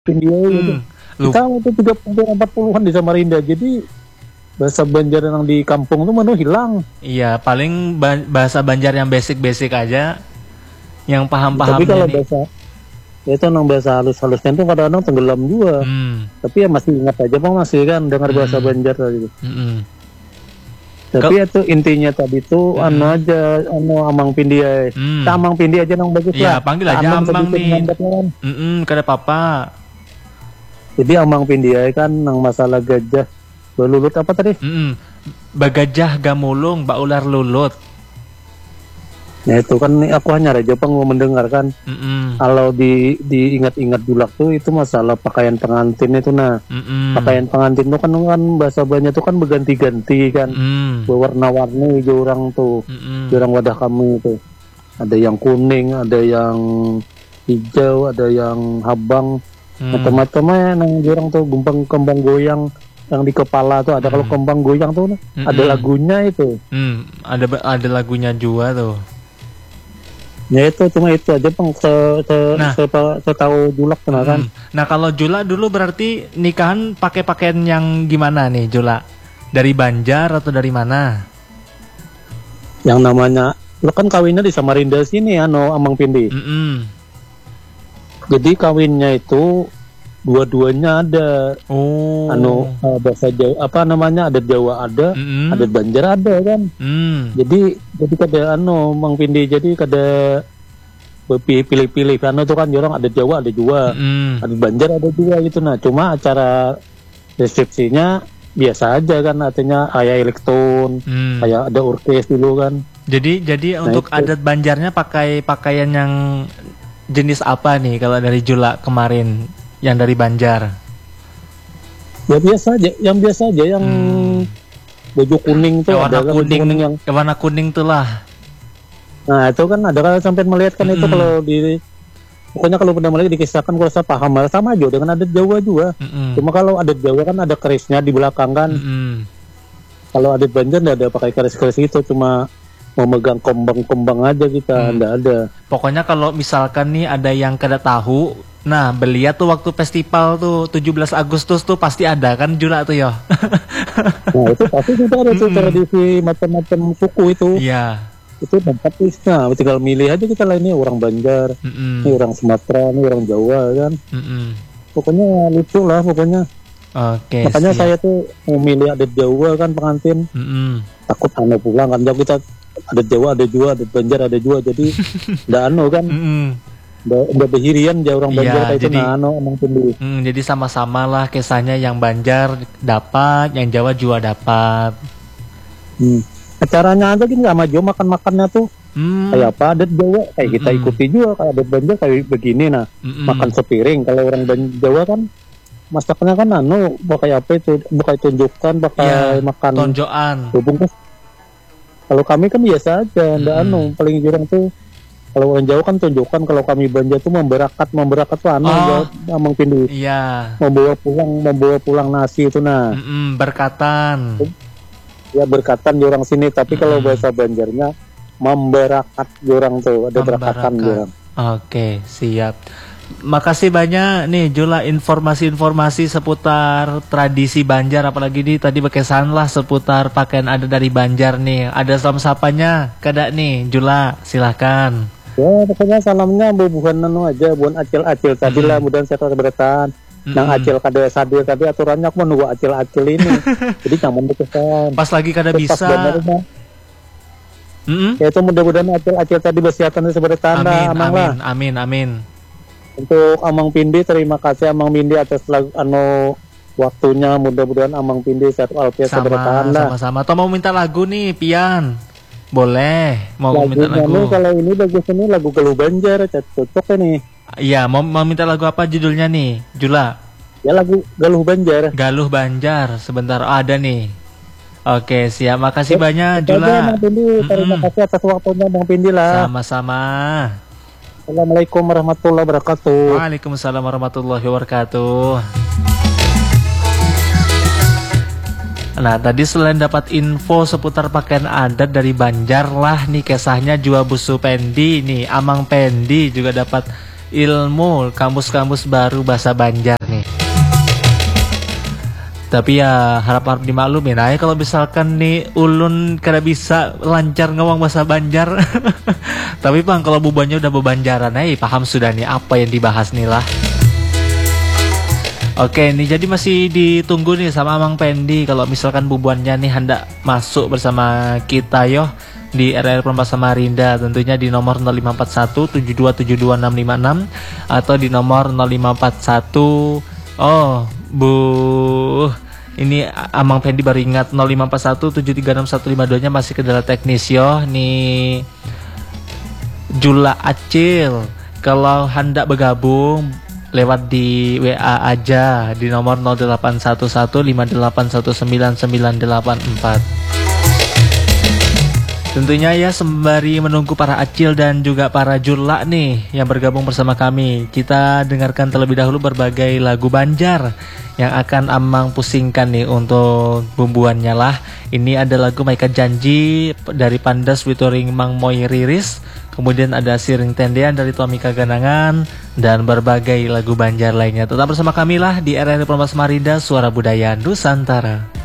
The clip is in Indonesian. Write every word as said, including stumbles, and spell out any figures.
India gitu. Hmm, lu Kita waktu tiga puluh empat puluhan di Samarinda. Jadi bahasa Banjar yang di kampung tuh menu hilang. iya paling ba- bahasa Banjar yang basic-basic aja, yang Tapi paham-pahamnya kalau nih. bahasa ya itu nang bahasa halus-halusnya tuh kadang-kadang tenggelam juga. Hmm, Tapi ya masih ingat aja bang, masih kan dengar bahasa hmm, Banjar tadi. mm-mm. Tapi Ke- itu intinya tadi tuh mm-mm. anu aja, anu Amang Pindi aja. Hmm. Kita Amang Pindi aja nang bagus Iya lah. panggil aja Tanam Amang sedikit nih. ngambatnya kan. Mm-mm, kada apa-apa. Jadi Amang Pindi aja kan nang masalah gajah belulut apa tadi? Mm-mm. Bagajah gamulung, baular lulut. Ya itu kan aku hanya aja pang mau mendengarkan. Mm-mm, Kalau di diingat-ingat dulu tuh itu masalah pakaian pengantin itu nah. mm-mm, Pakaian pengantin itu kan kan bahasa banyak tuh kan berganti-ganti kan. mm-mm, Berwarna-warni hijau orang tuh. mm-mm, Orang wadah kamu itu. Ada yang kuning, ada yang hijau, ada yang habang, mm. macam-macam ya nang orang tuh gumpang kembang goyang yang di kepala tuh ada. Kalau Hmm. kembang goyang tuh Mm-mm. ada lagunya itu. Hmm, ada ba- ada lagunya juga tuh. Ya itu cuma itu aja pang se, se, Nah. se, setahu julak kan. Mm. Nah kalau Jula dulu berarti nikahan pakai pakaian yang gimana nih Jula? Dari Banjar atau dari mana? Yang namanya lo kan kawinnya di Samarinda sini ya no Amang Pindi. Mm-mm. Jadi kawinnya itu dua-duanya ada Oh. anu eh, bahasa Jawa apa namanya adat Jawa ada, Mm-mm. adat Banjar ada kan. Mm. Jadi jadi kada anu Mang Pindi jadi kada bepi- pilih-pilih anu tuh kan orang adat Jawa ada dua, Mm-mm. adat Banjar ada dua gitu nah. Cuma acara resepsinya biasa aja kan, artinya kayak elektron, Mm. kayak ada orkes dulu kan. Jadi jadi Nah, untuk itu. adat Banjarnya pakai pakaian yang jenis apa nih kalau dari Jula kemarin yang dari Banjar? Ya biasa aja, yang biasa aja yang Hmm. baju kuning tuh Yang warna ada kan, baju kuning, kuning yang yang warna kuning tuh lah. nah itu kan ada kan sampai melihat kan itu Mm-mm. kalau di pokoknya kalau pernah melihat dikisahkan kalau saya paham malah sama aja dengan adat Jawa juga. Mm-mm. Cuma kalau adat Jawa kan ada kerisnya di belakang kan. Mm-mm. Kalau adat Banjar nggak ada pakai keris-keris itu, cuma memegang kembang-kembang aja kita, Hmm. nggak ada. Pokoknya kalau misalkan nih ada yang kada tahu, nah beliau tuh waktu festival tuh tujuh belas Agustus tuh pasti ada kan Jula tuh ya. Nah itu pasti kita ada tuh Mm-mm. tradisi macam-macam suku itu. Iya. Itu tempat nah tinggal milih aja kita lah, ini orang Banjar, Mm-mm. ini orang Sumatera, ini orang Jawa kan. Mm-mm. Pokoknya lucu lah pokoknya. Oke. Makanya siap. saya tuh mau milih adat Jawa kan pengantin. Mm-mm. Takut anu pulang kan, jauh kita adat Jawa ada juga, adat Banjar ada juga, jadi nggak anu kan, Mm-mm. nggak nggak berhirian jauh orang Iya, Banjar kayak itu jadi- nah anu emang sendiri. Mm, jadi sama-sama lah kisahnya, yang Banjar dapat, yang Jawa juga dapat. Hmm. Acaranya aja gini sama Jawa makan-makannya tuh Hmm. kayak apa adat Jawa kayak kita Mm-mm. ikuti juga, kayak adat Banjar kayak begini nah. Mm-mm. Makan sepiring. Kalau orang Ban- Jawa kan masaknya kan anu pakai apa itu, pakai tunjukkan, pakai Iya, makan tonjoan. bungkus. Kalau kami kan biasa aja, ndak Mm-mm. anu paling jarang tuh. Kalau orang Jawa kan tunjukkan, kalau kami Banjar tuh memberakat, memberakat tuh anu Oh. ya, Amang Pindi. Iya. Membawa pulang, membawa pulang nasi itu nah. Mm-mm, berkatan. Ya berkatan di orang sini, tapi kalau Mm-mm. bahasa Banjarnya memberakat di orang tuh, ada berakatan di orang. Oke, siap. Makasih banyak nih Jula informasi-informasi seputar tradisi Banjar, apalagi di tadi berkesan lah seputar pakaian ada dari Banjar nih. Ada salam sapanya kada nih Jula, silahkan. Ya pokoknya salamnya bubuhan anu aja, buan acil-acil tadi lah, Mm-mm. mudah saya beratan. Nang Mm-mm. acil kada sadir tadi aturannya aku menunggu acil-acil ini. Jadi nyaman berkesan. Pas lagi kada Terus pas bisa. benernya, Mm-mm. ya itu mudah-mudahan acil-acil tadi bersiatan sebagai tanda Amin, amang lah. amin, amin, amin. Untuk Amang Pindi, terima kasih Amang Pindi atas lag, anu waktunya, mudah-mudahan Amang Pindi sehat walafiat sebagai Sama, tahan lah. sama-sama. Atau mau minta lagu nih, Pian? Boleh. Mau minta Lagunya nih, lagu? kalau ini bagus ini lagu Galuh Banjar, cocok ini. Iya, mau, mau minta lagu apa judulnya nih, Jula? Ya lagu Galuh Banjar. Galuh Banjar, sebentar. Oh, ada nih. Oke, siap. Makasih Ya, banyak, Itu aja, Jula. Amang Pindi, terima Mm-mm. kasih atas waktunya Amang Pindi lah. Sama-sama. Assalamualaikum warahmatullahi wabarakatuh. Waalaikumsalam warahmatullahi wabarakatuh. Nah, tadi selain dapat info seputar pakaian adat dari Banjar lah nih, kisahnya Jua Busu Pendi nih, Amang Pendi juga dapat ilmu kamus-kamus baru bahasa Banjar nih. Tapi ya harap-harap dimaklumin aja kalau misalkan nih ulun kada bisa lancar ngomong bahasa Banjar. Tapi bang kalau bubannya udah bebanjaran eh paham sudah nih apa yang dibahas nih lah. Oke nih jadi masih ditunggu nih sama Amang Pendi kalau misalkan bubuannya nih hendak masuk bersama kita yo di R R Perumnas Samarinda, tentunya di nomor nol lima empat satu tujuh dua tujuh dua enam lima enam atau di nomor nol lima empat satu. Oh bu, ini Amang Pendi baru ingat nol lima empat satu tujuh tiga enam satu lima dua nya masih kendala teknis yo. Nih Jula Acil kalau hendak bergabung lewat di W A aja di nomor nol delapan satu satu lima delapan satu sembilan sembilan delapan empat. Tentunya ya sembari menunggu para acil dan juga para jurla nih yang bergabung bersama kami, kita dengarkan terlebih dahulu berbagai lagu Banjar yang akan Amang pusingkan nih untuk bumbuannya lah. Ini ada lagu Maika Janji dari Pandas featuring Mang Moy Riris, kemudian ada Siring Tendean dari Tomika Ganangan, dan berbagai lagu Banjar lainnya. Tetap bersama kami lah di R R Perumnas Samarinda, Suara Budaya Nusantara.